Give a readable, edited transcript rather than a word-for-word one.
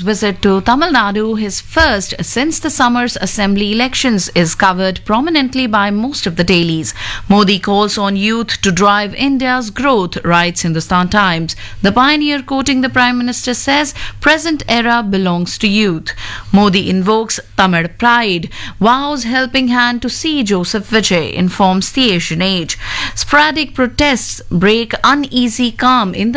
visit to Tamil Nadu, his first since the summer's assembly elections, is covered prominently by most of the dailies. Modi calls on youth to drive India's growth, writes Hindustan Times. The pioneer, quoting the Prime Minister, says present era belongs to youth. Modi invokes Tamil pride, vows helping hand to C. Joseph Vijay, informs the Asian Age. Sporadic protests break uneasy calm in the